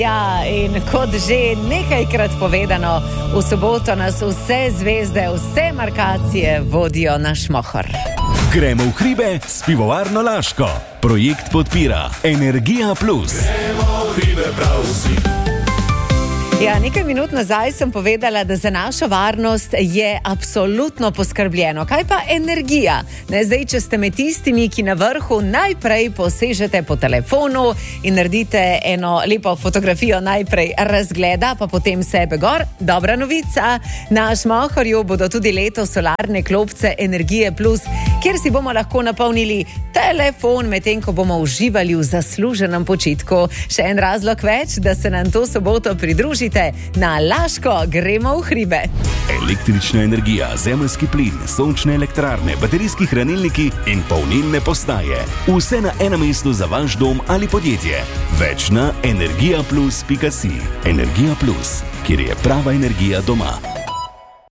Ja, in kot že nekajkrat povedano, v soboto nas vse zvezde, vse markacije vodijo na Šmohor. Gremo v hribe s pivovarno Laško. Projekt podpira Energija Plus. Gremo v hribe prav vsi. Ja, nekaj minut nazaj sem povedala, da za našo varnost je absolutno poskrbljeno. Kaj pa energija? Zdaj, če ste med tistimi, ki na vrhu najprej posežete po telefonu in naredite eno lepo fotografijo najprej razgleda, pa potem sebe gor. Dobra novica, na Šmohorju bodo tudi letos solarne klopce Energije Plus, kjer si bomo lahko napolnili telefon, medtem ko bomo uživali v zasluženem počitku. Še en razlog več, da se nam to soboto pridružite. Na Laško gremo v hribe. Električna energija, zemeljski plin, sončne elektrarne, baterijski hranilniki in polnilne postaje. Vse na enem mestu za vaš dom ali podjetje. Več na energijaplus.si. Energija Plus, kjer je prava energija doma.